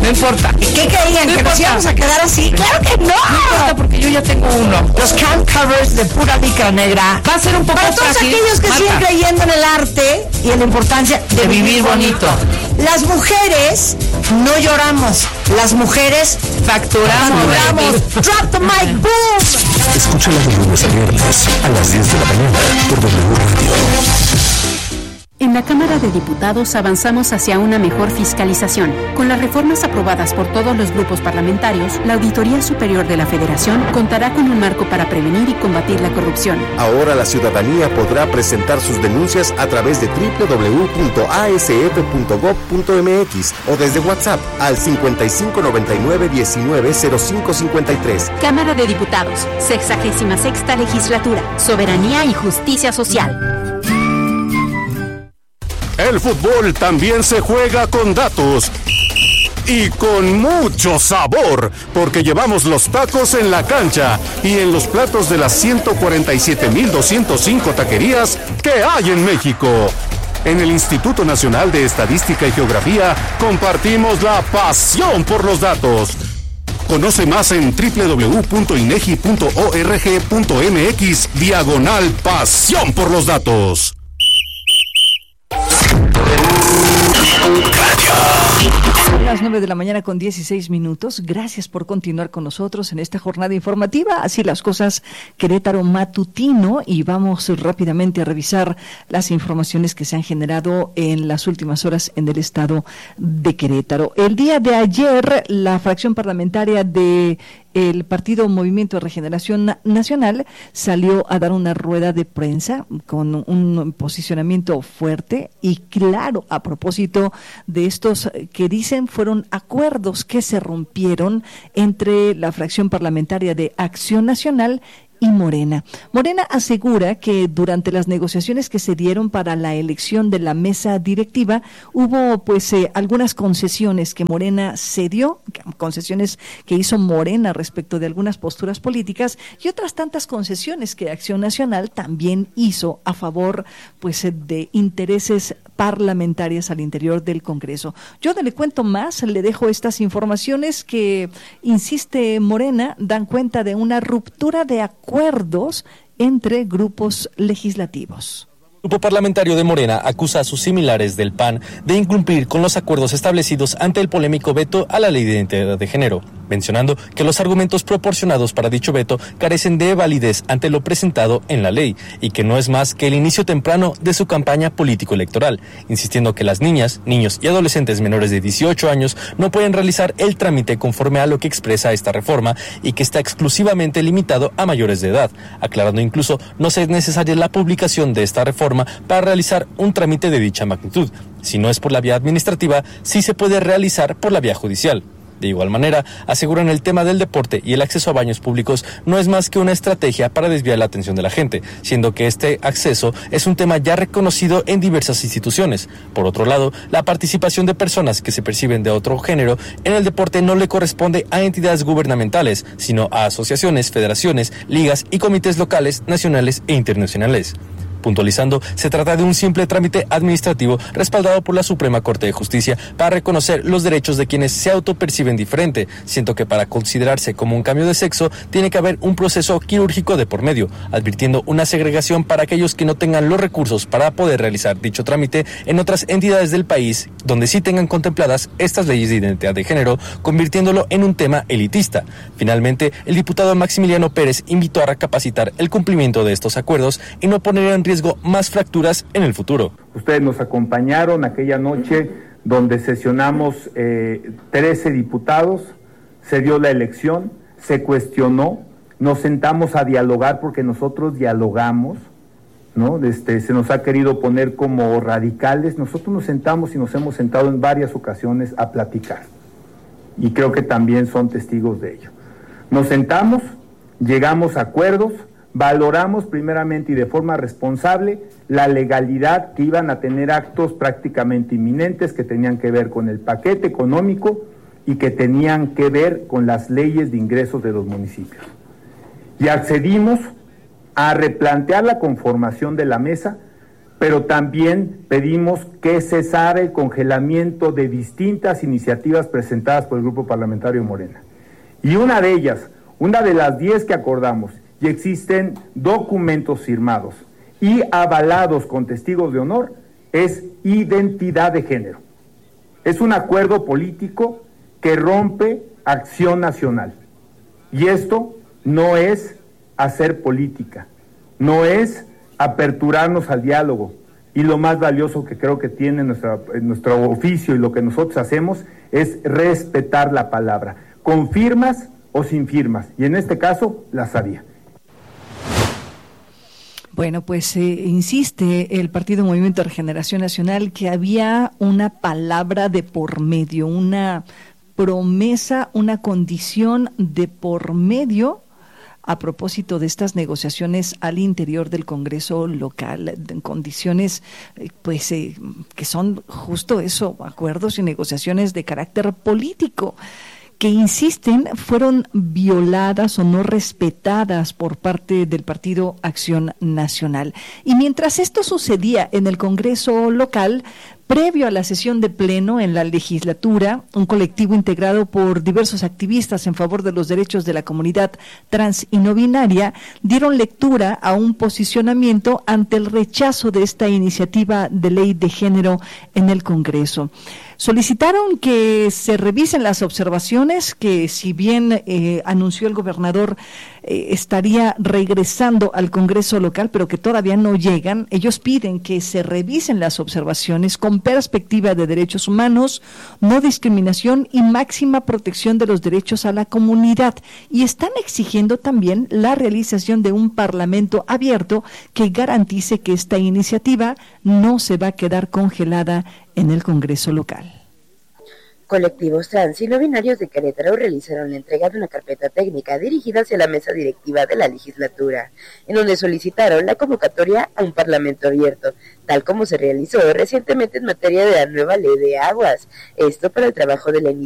No importa. ¿Y qué creían? No ¿Que importa. nos íbamos a quedar así? ¡Claro que no! No importa porque yo ya tengo uno. Los camp covers de pura licra negra. Va a ser un poco Para todos frágil, aquellos que Marta. siguen creyendo en el arte y en la importancia de vivir bonito. Las mujeres no lloramos. Las mujeres Facturamos. Drop the mic, boom. Escúchala de lunes a viernes a las 10 de la mañana por W Radio. En la Cámara de Diputados avanzamos hacia una mejor fiscalización. Con las reformas aprobadas por todos los grupos parlamentarios, la Auditoría Superior de la Federación contará con un marco para prevenir y combatir la corrupción. Ahora la ciudadanía podrá presentar sus denuncias a través de www.asf.gov.mx o desde WhatsApp al 5599-190553. Cámara de Diputados, 66ª Legislatura, Soberanía y Justicia Social. El fútbol también se juega con datos y con mucho sabor, porque llevamos los tacos en la cancha y en los platos de las 147,205 taquerías que hay en México. En el Instituto Nacional de Estadística y Geografía compartimos la pasión por los datos. Conoce más en www.inegi.org.mx/pasión por los datos. Son las 9 de la mañana con 16 minutos. Gracias por continuar con nosotros en esta jornada informativa. Así las cosas, Querétaro matutino, y vamos rápidamente a revisar las informaciones que se han generado en las últimas horas en el estado de Querétaro. El día de ayer, la fracción parlamentaria de el Partido Movimiento de Regeneración Nacional salió a dar una rueda de prensa con un posicionamiento fuerte y claro a propósito de estos que dicen fueron acuerdos que se rompieron entre la fracción parlamentaria de Acción Nacional y Morena. Morena asegura que durante las negociaciones que se dieron para la elección de la mesa directiva hubo algunas concesiones que Morena cedió, concesiones que hizo Morena respecto de algunas posturas políticas y otras tantas concesiones que Acción Nacional también hizo a favor de intereses parlamentarias al interior del Congreso. Yo no le cuento más, le dejo estas informaciones que, insiste Morena, dan cuenta de una ruptura de acuerdos entre grupos legislativos. El grupo parlamentario de Morena acusa a sus similares del PAN de incumplir con los acuerdos establecidos ante el polémico veto a la ley de identidad de género, mencionando que los argumentos proporcionados para dicho veto carecen de validez ante lo presentado en la ley y que no es más que el inicio temprano de su campaña político-electoral, insistiendo que las niñas, niños y adolescentes menores de 18 años no pueden realizar el trámite conforme a lo que expresa esta reforma y que está exclusivamente limitado a mayores de edad, aclarando incluso no ser necesaria la publicación de esta reforma para realizar un trámite de dicha magnitud. Si no es por la vía administrativa, sí se puede realizar por la vía judicial. De igual manera, aseguran el tema del deporte y el acceso a baños públicos no es más que una estrategia para desviar la atención de la gente, siendo que este acceso es un tema ya reconocido en diversas instituciones. Por otro lado, la participación de personas que se perciben de otro género en el deporte no le corresponde a entidades gubernamentales, sino a asociaciones, federaciones, ligas y comités locales, nacionales e internacionales. Puntualizando, se trata de un simple trámite administrativo respaldado por la Suprema Corte de Justicia para reconocer los derechos de quienes se autoperciben diferente, siendo que para considerarse como un cambio de sexo tiene que haber un proceso quirúrgico de por medio, advirtiendo una segregación para aquellos que no tengan los recursos para poder realizar dicho trámite en otras entidades del país donde sí tengan contempladas estas leyes de identidad de género, convirtiéndolo en un tema elitista. Finalmente, el diputado Maximiliano Pérez invitó a recapacitar el cumplimiento de estos acuerdos y no poner en riesgo más fracturas en el futuro. Ustedes nos acompañaron aquella noche donde sesionamos 13 diputados, se dio la elección, se cuestionó, nos sentamos a dialogar porque nosotros dialogamos, ¿no? Se nos ha querido poner como radicales, nosotros nos sentamos y nos hemos sentado en varias ocasiones a platicar y creo que también son testigos de ello. Nos sentamos, llegamos a acuerdos, valoramos primeramente y de forma responsable la legalidad que iban a tener actos prácticamente inminentes que tenían que ver con el paquete económico y que tenían que ver con las leyes de ingresos de los municipios. Y accedimos a replantear la conformación de la mesa pero también pedimos que cesara el congelamiento de distintas iniciativas presentadas por el Grupo Parlamentario Morena. Y una de ellas, una de las 10 que acordamos, y existen documentos firmados y avalados con testigos de honor, es identidad de género. Es un acuerdo político que rompe Acción Nacional. Y esto no es hacer política, no es aperturarnos al diálogo. Y lo más valioso que creo que tiene nuestro oficio y lo que nosotros hacemos es respetar la palabra, con firmas o sin firmas. Y en este caso, las había. Bueno, pues insiste el Partido Movimiento de Regeneración Nacional que había una palabra de por medio, una promesa, una condición de por medio a propósito de estas negociaciones al interior del Congreso local, en condiciones que son justo eso, acuerdos y negociaciones de carácter político, que insisten fueron violadas o no respetadas por parte del Partido Acción Nacional. Y mientras esto sucedía en el Congreso local, previo a la sesión de pleno en la legislatura, un colectivo integrado por diversos activistas en favor de los derechos de la comunidad trans y no binaria dieron lectura a un posicionamiento ante el rechazo de esta iniciativa de ley de género en el Congreso. Solicitaron que se revisen las observaciones que, si bien anunció el gobernador, estaría regresando al Congreso local, pero que todavía no llegan. Ellos piden que se revisen las observaciones con perspectiva de derechos humanos, no discriminación y máxima protección de los derechos a la comunidad. Y están exigiendo también la realización de un parlamento abierto que garantice que esta iniciativa no se va a quedar congelada en el Congreso local. Colectivos trans y no binarios de Querétaro realizaron la entrega de una carpeta técnica dirigida hacia la mesa directiva de la legislatura, en donde solicitaron la convocatoria a un parlamento abierto, tal como se realizó recientemente en materia de la nueva ley de aguas, esto para el trabajo de la